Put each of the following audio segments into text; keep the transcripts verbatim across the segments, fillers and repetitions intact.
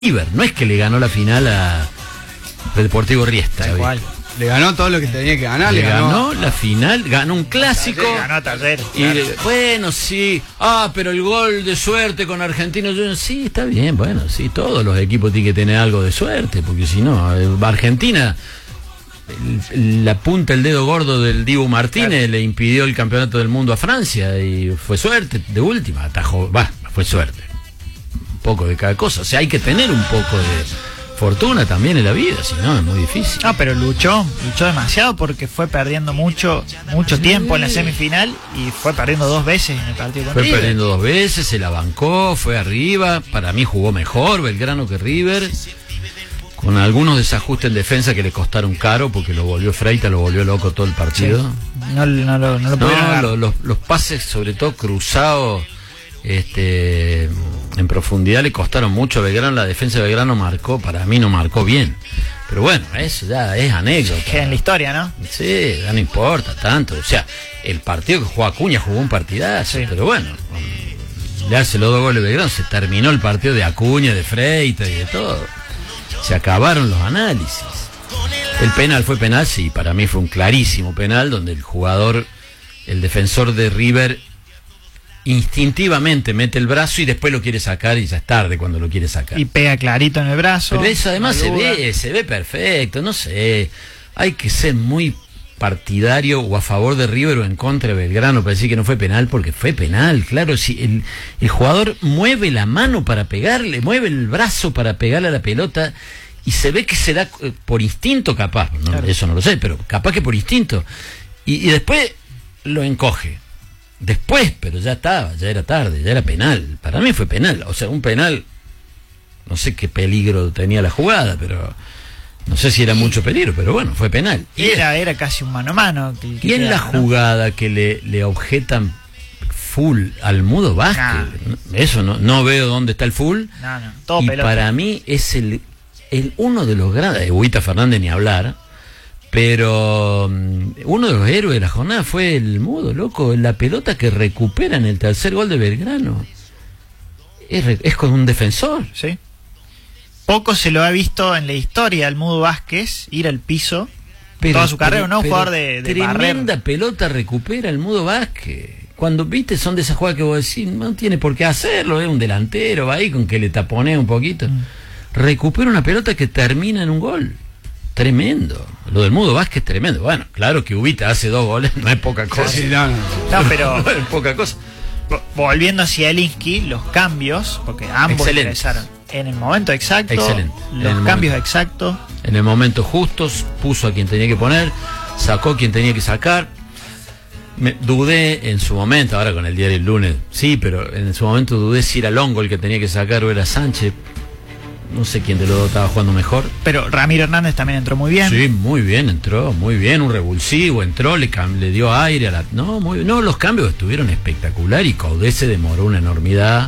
River, no es que le ganó la final a Deportivo Riestra. Le ganó todo lo que tenía que ganar. Le, le ganó, ganó la final, ganó un clásico. Le ganó a Talleres. Y claro. le, bueno, sí. Ah, pero el gol de suerte con Argentinos Juniors. Sí, está bien, bueno, sí, todos los equipos tienen que tener algo de suerte, porque si no, Argentina, el, la punta, el dedo gordo del Dibu Martínez claro. le impidió el campeonato del mundo a Francia y fue suerte, de última, atajó, va, fue suerte. Un poco de cada cosa, o sea, hay que tener un poco de fortuna también en la vida, si no es muy difícil. No, pero luchó, luchó demasiado porque fue perdiendo mucho, mucho sí. tiempo en la semifinal y fue perdiendo dos veces en el partido con Fue River. perdiendo dos veces, se la bancó, fue arriba, para mí jugó mejor Belgrano que River, con algunos desajustes en defensa que le costaron caro porque lo volvió Freita, lo volvió loco todo el partido. Sí. No, no, no, no lo pudieron no, lo, los, los pases sobre todo cruzados este en profundidad le costaron mucho a Belgrano. La defensa de Belgrano marcó, para mí no marcó bien, pero bueno, eso ya es anécdota. Queda en la historia, ¿no? Sí, ya no importa tanto, o sea, el partido que jugó Acuña jugó un partidazo, sí. pero bueno, le hace los dos goles de Belgrano, se terminó el partido de Acuña, de Freita y de todo, se acabaron los análisis. El penal fue penal, sí, para mí fue un clarísimo penal donde el jugador, el defensor de River, instintivamente mete el brazo y después lo quiere sacar y ya es tarde cuando lo quiere sacar. Y pega clarito en el brazo. Pero eso además se ve, se ve perfecto, no sé. Hay que ser muy partidario o a favor de River o en contra de Belgrano para decir que no fue penal, porque fue penal, claro. Si el, el jugador mueve la mano para pegarle, mueve el brazo para pegarle a la pelota y se ve que se da eh, por instinto capaz, no, claro. eso no lo sé, pero capaz que por instinto. Y, y después lo encoge. Después, pero ya estaba, ya era tarde, ya era penal. Para mí fue penal, o sea, un penal, no sé qué peligro tenía la jugada, pero no sé si era mucho peligro, pero bueno, fue penal. Y era, era casi un mano a mano. Que, que y en quedaba, la jugada ¿no? que le, le objetan full al Mudo Vázquez, nah. eso no, no veo dónde está el full. No, no, todo y pelota. Para mí es el, el uno de los grandes, Huita Fernández ni hablar. Pero um, uno de los héroes de la jornada fue el Mudo, loco, la pelota que recupera en el tercer gol de Belgrano. Es, es con un defensor. Sí. Poco se lo ha visto en la historia al Mudo Vázquez ir al piso pero, toda su carrera, pero, ¿no? Pero jugador de, de tremenda barrer. Pelota recupera el Mudo Vázquez. Cuando viste son de esas jugadas que vos decís, no tiene por qué hacerlo, es un delantero, va ahí con que le taponea un poquito. Mm. Recupera una pelota que termina en un gol. Tremendo. Lo del Mudo Vázquez es tremendo. Bueno, claro que Ubita hace dos goles, no es poca cosa. Sí, no, no. no, pero no es poca cosa. Volviendo hacia Zielinski, los cambios, porque ambos ingresaron en el momento exacto. Excelente. Los cambios exactos. En el momento justo, puso a quien tenía que poner, sacó a quien tenía que sacar. Me dudé en su momento, ahora con el diario el lunes, sí, pero en su momento dudé si era Longo el que tenía que sacar o era Sánchez. No sé quién de los dos estaba jugando mejor. Pero Ramiro Hernández también entró muy bien. Sí, muy bien, entró, muy bien, un revulsivo, entró, le, le dio aire a la... No, muy, no, los cambios estuvieron espectacular y Caudé se demoró una enormidad.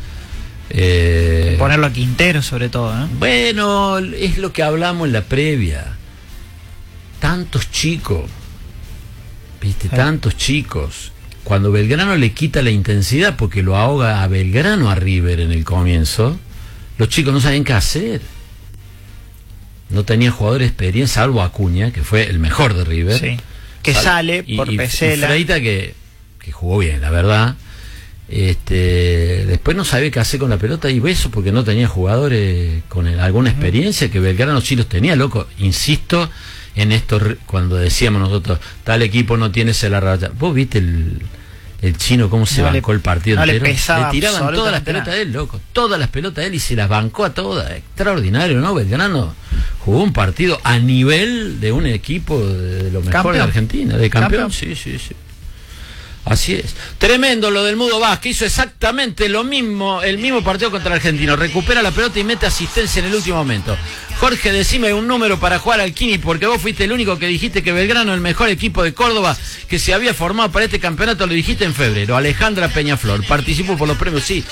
Eh, Ponerlo a Quintero sobre todo, ¿no? Bueno, es lo que hablamos en la previa. Tantos chicos, viste, sí. tantos chicos. Cuando Belgrano le quita la intensidad porque lo ahoga a Belgrano a River en el comienzo... Los chicos no sabían qué hacer. No tenían jugadores de experiencia, salvo Acuña, que fue el mejor de River. Sí. Que Sal sale por y, Pesela. Y Freita, que, que jugó bien, la verdad. Este, después no sabía qué hacer con la pelota y eso porque no tenía jugadores con el, alguna experiencia, que Belgrano sí los tenía, loco. Insisto en esto cuando decíamos nosotros, tal equipo no tiene ese la raya. ¿Vos viste el... El chino cómo se no bancó le, el partido no entero? Le, pesaba le tiraban todas las pelotas de él, loco. Todas las pelotas de él y se las bancó a todas. Extraordinario, ¿no? Belgrano jugó un partido a nivel de un equipo de, de lo mejor campeón. de Argentina, de campeón. campeón. Sí, sí, sí. Así es. Tremendo lo del Mudo Vázquez. Hizo exactamente lo mismo, el mismo partido contra el Argentino. Recupera la pelota y mete asistencia en el último momento. Jorge, decime un número para jugar al Kini, porque vos fuiste el único que dijiste que Belgrano, el mejor equipo de Córdoba que se había formado para este campeonato, lo dijiste en febrero. Alejandra Peñaflor, participó por los premios, sí.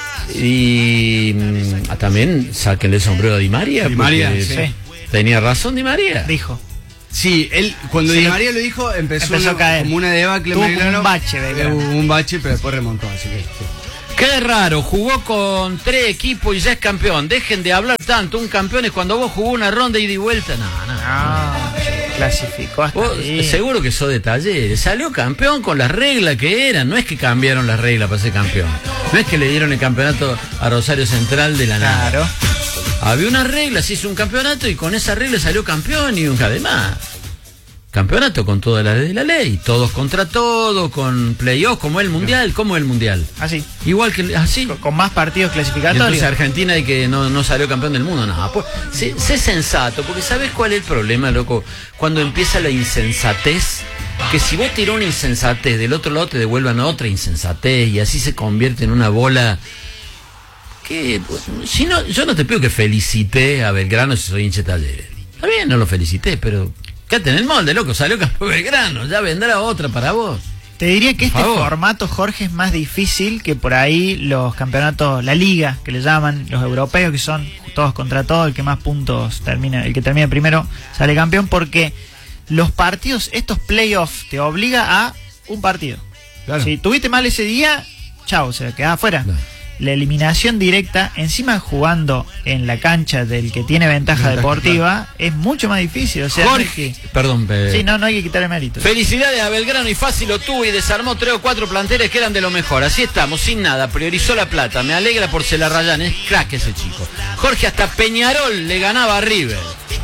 Y mm, también sáquenle el sombrero a Di María. Di María, sí. Tenía razón Di María. Dijo. Sí, él cuando sí. Di María lo dijo empezó, empezó una, a caer. como una debacle. Tuvo un bache, Hubo un bache, pero después remontó, así que sí. Qué raro, jugó con tres equipos y ya es campeón. Dejen de hablar tanto, un campeón es cuando vos jugó una ronda ida y vuelta. No, no, no. Clasificó hasta vos, ahí. Seguro que sos de Talleres. Salió campeón con las reglas que eran. No es que cambiaron las reglas para ser campeón. No es que le dieron el campeonato a Rosario Central de la nada. Claro. Había unas reglas, hizo un campeonato y con esa regla salió campeón y un además. Campeonato con toda la ley de la ley, todos contra todos, con playoffs, como el mundial, como el mundial. Así. Igual que así. Con, con más partidos clasificatorios. Entonces Argentina y que no, no salió campeón del mundo, no. Pues, sé, sé sensato, porque ¿sabes cuál es el problema, loco? Cuando empieza la insensatez, que si vos tirás una insensatez, del otro lado te devuelvan otra insensatez y así se convierte en una bola. Que, si no, yo no te pido que felicité a Belgrano si soy hincha de Talleres. Está bien, no lo felicité, pero quédate en el molde, loco, salió campeón Belgrano, ya vendrá otra para vos. Te diría que este favor. formato, Jorge, es más difícil que por ahí los campeonatos, la liga, que le llaman, los europeos, que son todos contra todos, el que más puntos termina, el que termina primero sale campeón, porque los partidos, estos playoffs, te obliga a un partido. Claro. Si tuviste mal ese día, chao, se queda afuera. Claro. La eliminación directa, encima jugando en la cancha del que tiene ventaja deportiva, claro, es mucho más difícil. O sea, Jorge, no es que, perdón, eh, sí, no, no hay que quitarle mérito. Felicidades a Belgrano y fácil lo tuvo y desarmó tres o cuatro planteles que eran de lo mejor. Así estamos, sin nada, priorizó la plata. Me alegra por Celarrayán, es crack ese chico. Jorge, hasta Peñarol le ganaba a River.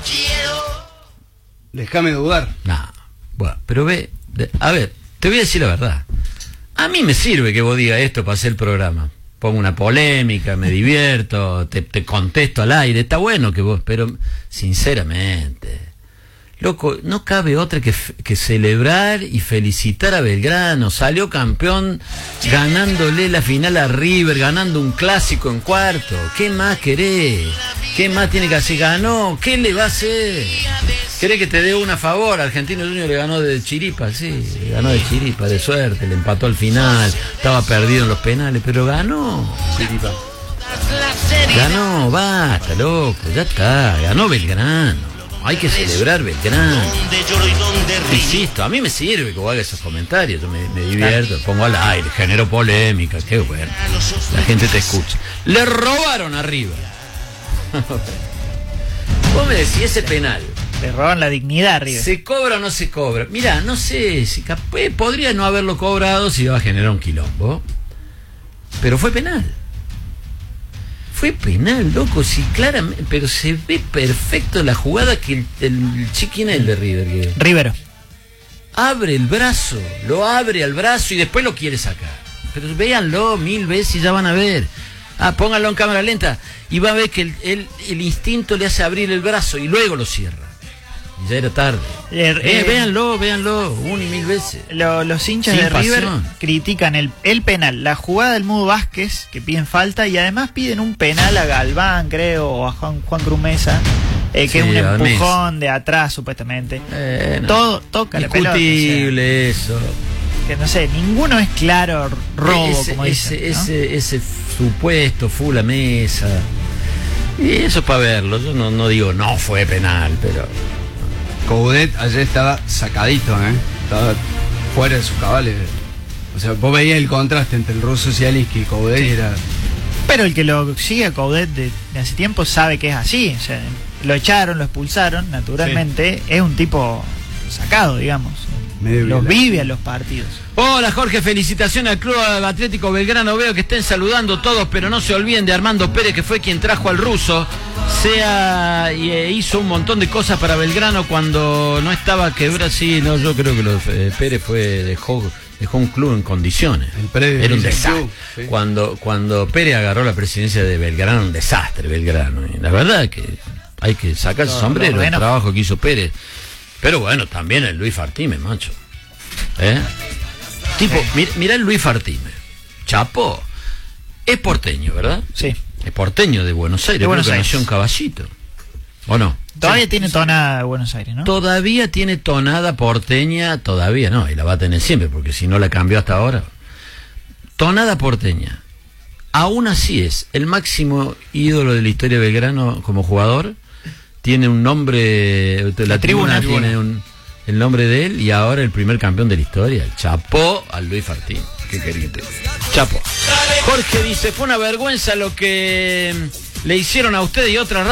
Déjame dudar. Nah, bueno, pero ve, de, a ver, te voy a decir la verdad. A mí me sirve que vos digas esto para hacer el programa. Pongo una polémica, me divierto, te, te contesto al aire, está bueno que vos, pero sinceramente, loco, no cabe otra que, que celebrar y felicitar a Belgrano. Salió campeón ganándole la final a River, ganando un clásico en cuarto. ¿Qué más querés? ¿Qué más tiene que hacer? Ganó, ¿qué le va a hacer? ¿Querés que te dé una a favor? Argentino Junior le ganó de chiripa, sí, le ganó de chiripa, de suerte, le empató al final, estaba perdido en los penales, pero ganó. Chiripa. Ganó, basta, loco, ya está, ganó Belgrano. Hay que celebrar Belgrano. Insisto, a mí me sirve que vos hagas esos comentarios, yo me, me divierto, pongo al aire, genero polémica, qué bueno. La gente te escucha. Le robaron arriba. Vos me decís, ese penal. Le roban la dignidad arriba. ¿Se cobra o no se cobra? Mirá, no sé, si capaz, podría no haberlo cobrado si iba a generar un quilombo. Pero fue penal. Fue penal, loco, sí, claramente, pero se ve perfecto la jugada que el, el chiquín es el de River. Que Rivero. Abre el brazo, lo abre al brazo y después lo quiere sacar. Pero véanlo mil veces y ya van a ver. Ah, pónganlo en cámara lenta y va a ver que el, el, el instinto le hace abrir el brazo y luego lo cierra. Y ya era tarde. Eh, eh, véanlo, véanlo, una y mil veces. Lo, los hinchas Sin de River pasión. critican el, el penal, la jugada del Mudo Vázquez, que piden falta, y además piden un penal a Galván, creo, o a Juan, Juan Cruz Mesa, eh, que sí, es un empujón de atrás, supuestamente. Eh, no. Todo toca la pelota. Discutible eso. Que no sé, ninguno es claro robo, ese, como ese, dicen, ¿no? ese, ese supuesto full a mesa. Y eso es para verlo. Yo no, no digo no fue penal, pero Coudet ayer estaba sacadito, ¿eh? Estaba fuera de sus cabales. O sea, vos veías el contraste entre el ruso Zielinski y Coudet, sí. Era... Pero el que lo sigue a Coudet de, de hace tiempo sabe que es así. O sea, lo echaron, lo expulsaron, naturalmente. Sí. Es un tipo sacado, digamos. Medio los vive a los partidos. Hola Jorge, felicitaciones al Club Atlético Belgrano. Veo que estén saludando todos, pero no se olviden de Armando Pérez, que fue quien trajo al ruso. Sea y eh, hizo un montón de cosas para Belgrano cuando no estaba quebrado. Sí, no, yo creo que los, eh, Pérez fue dejó dejó un club en condiciones. Era un desastre. Sí. Cuando cuando Pérez agarró la presidencia de Belgrano, un desastre Belgrano. Y la verdad que hay que sacar su sombrero el trabajo que hizo Pérez. Pero bueno, también el Luis Fartime, macho. ¿Eh? Tipo, mir, mirá el Luis Fartime. Chapo. Es porteño, ¿verdad? Sí. Es porteño de Buenos Aires. De Buenos Aires. Nació en Caballito. ¿O no? Todavía sí. tiene tonada de Buenos Aires, ¿no? Todavía tiene tonada porteña, todavía no. Y la va a tener siempre, porque si no la cambió hasta ahora. Tonada porteña. Aún así es el máximo ídolo de la historia de Belgrano como jugador. Tiene un nombre, la, la tribuna, tribuna tiene un, el nombre de él y ahora el primer campeón de la historia. Chapó al Luis Fartín. ¿qué querés que te diga? Chapo. Jorge dice, fue una vergüenza lo que le hicieron a usted y otras